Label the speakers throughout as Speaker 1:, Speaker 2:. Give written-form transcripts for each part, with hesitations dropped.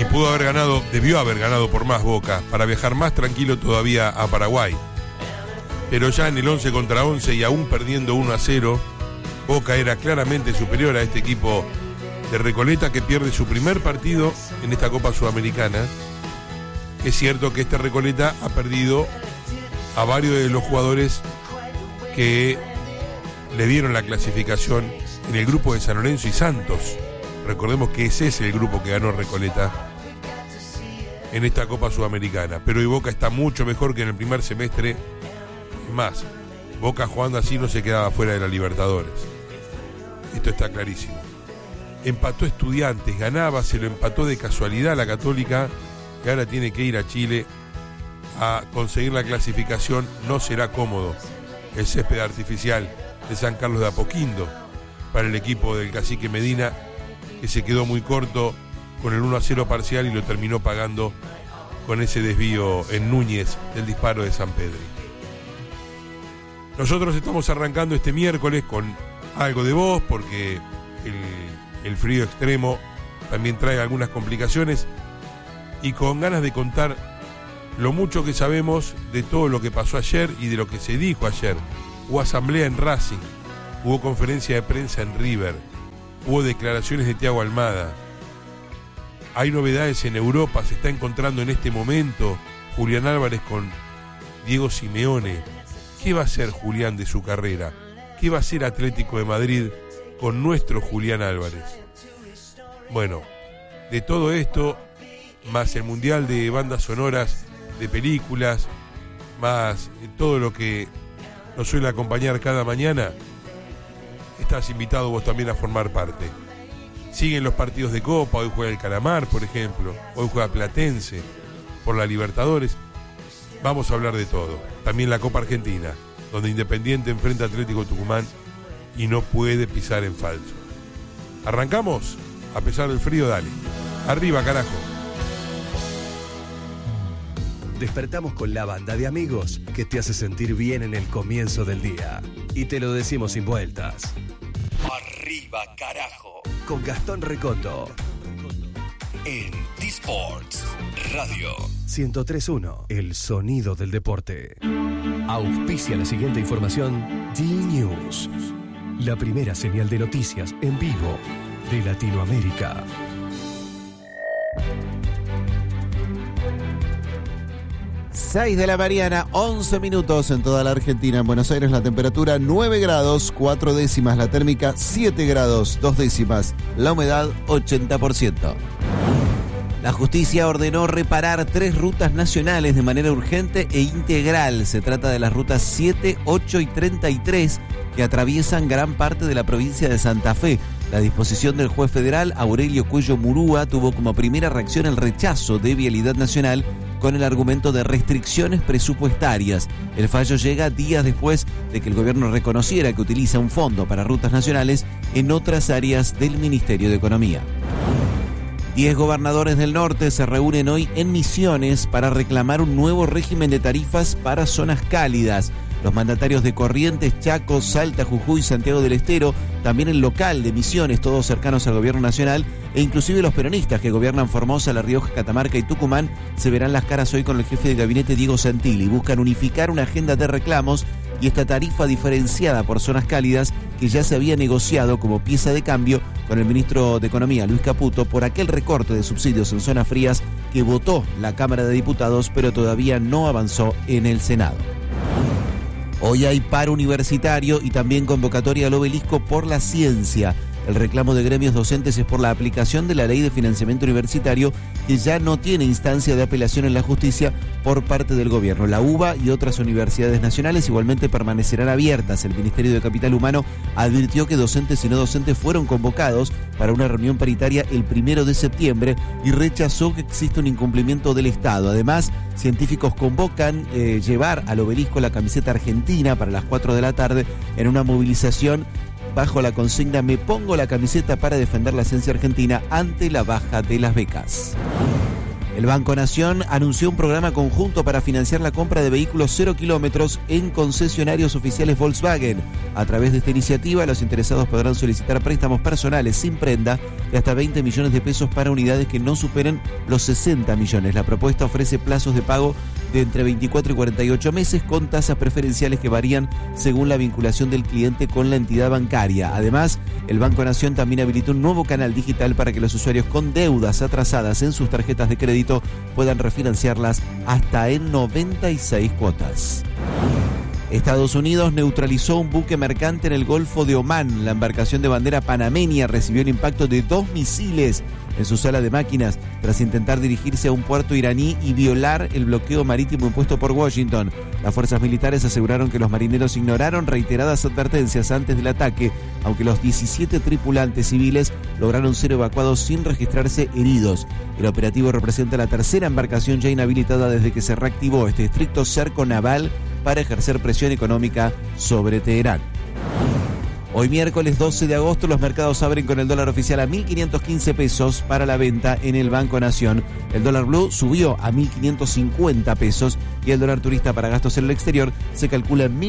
Speaker 1: Y debió haber ganado por más Boca, para viajar más tranquilo todavía a Paraguay. Pero ya en el 11 contra 11 y aún perdiendo 1-0, Boca era claramente superior a este equipo de Recoleta, que pierde su primer partido en esta Copa Sudamericana. Es cierto que este Recoleta ha perdido a varios de los jugadores que le dieron la clasificación en el grupo de San Lorenzo y Santos. Recordemos que ese es el grupo que ganó Recoleta en esta Copa Sudamericana. Pero hoy Boca está mucho mejor que en el primer semestre. Es más, Boca jugando así no se quedaba fuera de la Libertadores. Esto está clarísimo. Empató Estudiantes, ganaba, se lo empató de casualidad la Católica, y ahora tiene que ir a Chile a conseguir la clasificación. No será cómodo el césped artificial de San Carlos de Apoquindo para el equipo del Cacique Medina, que se quedó muy corto con el 1-0 parcial y lo terminó pagando con ese desvío en Núñez del disparo de San Pedro. Nosotros estamos arrancando este miércoles con algo de voz, porque el frío extremo también trae algunas complicaciones, y con ganas de contar lo mucho que sabemos de todo lo que pasó ayer y de lo que se dijo ayer. Hubo asamblea en Racing, hubo conferencia de prensa en River, hubo declaraciones de Thiago Almada, hay novedades en Europa, se está encontrando en este momento Julián Álvarez con Diego Simeone. ¿Qué va a hacer Julián de su carrera? ¿Qué va a hacer Atlético de Madrid con nuestro Julián Álvarez? Bueno, de todo esto, más el Mundial de bandas sonoras, de películas, más todo lo que nos suele acompañar cada mañana, estás invitado vos también a formar parte. Siguen los partidos de Copa, hoy juega el Calamar, por ejemplo, hoy juega Platense por la Libertadores. Vamos a hablar de todo. También la Copa Argentina, donde Independiente enfrenta a Atlético Tucumán y no puede pisar en falso. ¿Arrancamos? A pesar del frío, dale. Arriba, carajo.
Speaker 2: Despertamos con la banda de amigos que te hace sentir bien en el comienzo del día. Y te lo decimos sin vueltas. Arriba, carajo. Con Gastón Recondo. En D-Sports Radio 103.1, el sonido del deporte. Auspicia la siguiente información. D-News, la primera señal de noticias en vivo de Latinoamérica.
Speaker 3: Seis de la mañana, 11 minutos en toda la Argentina. En Buenos Aires la temperatura 9 grados, 4 décimas. La térmica 7 grados, 2 décimas. La humedad 80%. La justicia ordenó reparar 3 rutas nacionales de manera urgente e integral. Se trata de las rutas 7, 8 y 33 que atraviesan gran parte de la provincia de Santa Fe. La disposición del juez federal Aurelio Cuello Murúa tuvo como primera reacción el rechazo de Vialidad Nacional con el argumento de restricciones presupuestarias. El fallo llega días después de que el gobierno reconociera que utiliza un fondo para rutas nacionales en otras áreas del Ministerio de Economía. 10 gobernadores del norte se reúnen hoy en Misiones para reclamar un nuevo régimen de tarifas para zonas cálidas. Los mandatarios de Corrientes, Chaco, Salta, Jujuy, Santiago del Estero, también el local de Misiones, todos cercanos al gobierno nacional, e inclusive los peronistas que gobiernan Formosa, La Rioja, Catamarca y Tucumán, se verán las caras hoy con el jefe de gabinete Diego Santilli. Buscan unificar una agenda de reclamos y esta tarifa diferenciada por zonas cálidas que ya se había negociado como pieza de cambio con el ministro de Economía, Luis Caputo, por aquel recorte de subsidios en zonas frías que votó la Cámara de Diputados, pero todavía no avanzó en el Senado. Hoy hay paro universitario y también convocatoria al Obelisco por la ciencia. El reclamo de gremios docentes es por la aplicación de la Ley de Financiamiento Universitario, que ya no tiene instancia de apelación en la justicia por parte del gobierno. La UBA y otras universidades nacionales igualmente permanecerán abiertas. El Ministerio de Capital Humano advirtió que docentes y no docentes fueron convocados para una reunión paritaria el 1 de septiembre y rechazó que existe un incumplimiento del Estado. Además, científicos convocan llevar al Obelisco la camiseta argentina para las 4 de la tarde en una movilización bajo la consigna "Me pongo la camiseta para defender la ciencia argentina ante la baja de las becas". El Banco Nación anunció un programa conjunto para financiar la compra de vehículos 0 kilómetros en concesionarios oficiales Volkswagen. A través de esta iniciativa, los interesados podrán solicitar préstamos personales sin prenda de hasta 20 millones de pesos para unidades que no superen los 60 millones. La propuesta ofrece plazos de pago de entre 24 y 48 meses con tasas preferenciales que varían según la vinculación del cliente con la entidad bancaria. Además, el Banco Nación también habilitó un nuevo canal digital para que los usuarios con deudas atrasadas en sus tarjetas de crédito puedan refinanciarlas hasta en 96 cuotas. Estados Unidos neutralizó un buque mercante en el Golfo de Omán. La embarcación de bandera panameña recibió el impacto de 2 misiles en su sala de máquinas tras intentar dirigirse a un puerto iraní y violar el bloqueo marítimo impuesto por Washington. Las fuerzas militares aseguraron que los marineros ignoraron reiteradas advertencias antes del ataque, aunque los 17 tripulantes civiles lograron ser evacuados sin registrarse heridos. El operativo representa la tercera embarcación ya inhabilitada desde que se reactivó este estricto cerco naval para ejercer presión económica sobre Teherán. Hoy miércoles 12 de agosto los mercados abren con el dólar oficial a 1.515 pesos para la venta en el Banco Nación. El dólar blue subió a 1.550 pesos y el dólar turista para gastos en el exterior se calcula en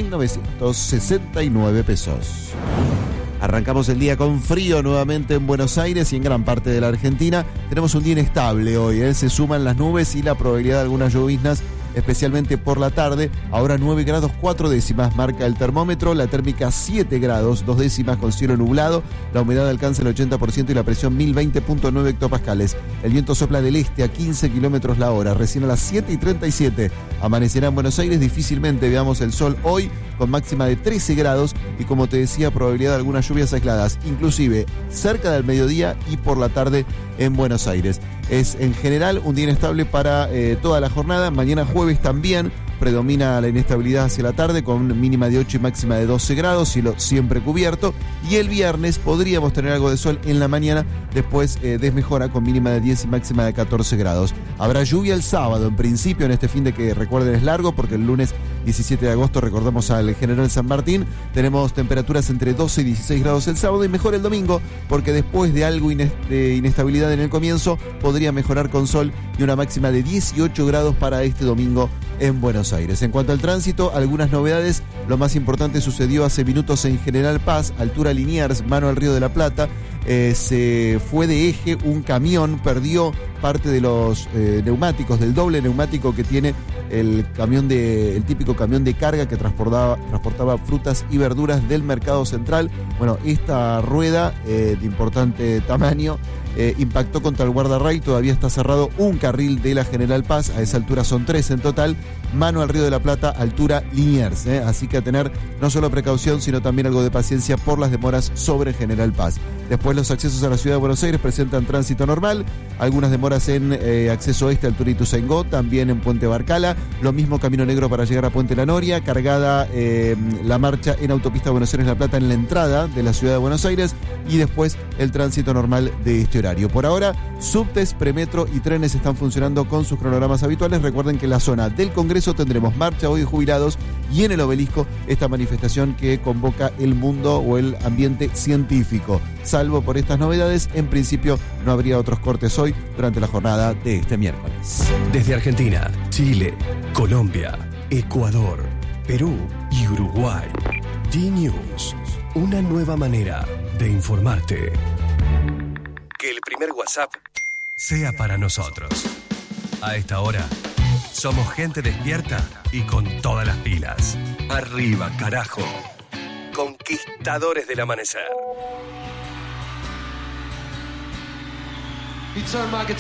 Speaker 3: 1.969 pesos. Arrancamos el día con frío nuevamente en Buenos Aires y en gran parte de la Argentina. Tenemos un día inestable hoy, se suman las nubes y la probabilidad de algunas lloviznas, especialmente por la tarde. Ahora 9 grados 4 décimas marca el termómetro, la térmica 7 grados 2 décimas con cielo nublado, la humedad alcanza el 80% y la presión 1020.9 hectopascales. El viento sopla del este a 15 kilómetros la hora. Recién a las 7:37 amanecerá en Buenos Aires, difícilmente veamos el sol hoy, con máxima de 13 grados y, como te decía, probabilidad de algunas lluvias aisladas, inclusive cerca del mediodía y por la tarde en Buenos Aires. Es en general un día inestable para toda la jornada. Mañana jueves también predomina la inestabilidad hacia la tarde con mínima de 8 y máxima de 12 grados, cielo siempre cubierto. Y el viernes podríamos tener algo de sol en la mañana, después desmejora con mínima de 10 y máxima de 14 grados. Habrá lluvia el sábado, en principio, en este fin de que recuerden es largo, porque el lunes 17 de agosto recordamos al General San Martín. Tenemos temperaturas entre 12 y 16 grados el sábado y mejor el domingo, porque después de algo de inestabilidad en el comienzo, podría mejorar con sol y una máxima de 18 grados para este domingo en Buenos Aires. En cuanto al tránsito, algunas novedades. Lo más importante sucedió hace minutos en General Paz, altura Liniers, mano al Río de la Plata. Se fue de eje un camión, perdió parte de los neumáticos, del doble neumático que tiene el típico camión de carga que transportaba frutas y verduras del Mercado Central. Bueno, esta rueda de importante tamaño impactó contra el guardarrail. Todavía está cerrado un carril de la General Paz, a esa altura son 3 en total, mano al Río de la Plata, altura Liniers, así que a tener no solo precaución sino también algo de paciencia por las demoras sobre General Paz. Después los accesos a la ciudad de Buenos Aires presentan tránsito normal, algunas demoras en acceso este, altura Ituzaingó, también en Puente Barcala, lo mismo Camino Negro para llegar a Puente La Noria, cargada la marcha en autopista Buenos Aires-La Plata en la entrada de la ciudad de Buenos Aires y después el tránsito normal de este horario. Por ahora, subtes, premetro y trenes están funcionando con sus cronogramas habituales. Recuerden que en la zona del Congreso tendremos marcha hoy de jubilados y en el Obelisco esta manifestación que convoca el mundo o el ambiente científico. Salvo por estas novedades, en principio no habría otros cortes hoy durante la jornada de este miércoles.
Speaker 2: Desde Argentina, Chile, Colombia, Ecuador, Perú y Uruguay. D-News, una nueva manera de informarte. Que el primer WhatsApp sea para nosotros. A esta hora, somos gente despierta y con todas las pilas. Arriba, carajo. Conquistadores del amanecer.